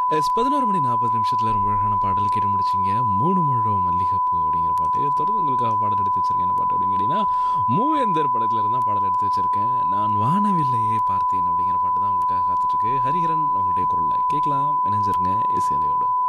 11 மணி 40 நிமிஷத்தில் ரொம்ப அழகான பாடல் கேட்டு முடிச்சிங்க. 3 முழம் மல்லிகைப்பூ அப்படிங்கிற பாட்டு. தொடர்ந்து உங்களுக்காக பாடல் எடுத்து வச்சிருக்கேன். என்ன பாட்டு அப்படின்னு கேட்டிங்கன்னா, மூவேந்தர் படத்தில் இருந்தால் பாடல் எடுத்து வச்சிருக்கேன். நான் வானவில்லையே பார்த்தேன் அப்படிங்கிற பாட்டு தான் உங்களுக்காக காத்துட்ருக்கு. ஹரிஹரன் அவங்களுடைய குரலில் கேட்கலாம். இணைஞ்சிருங்க இசையலையோட.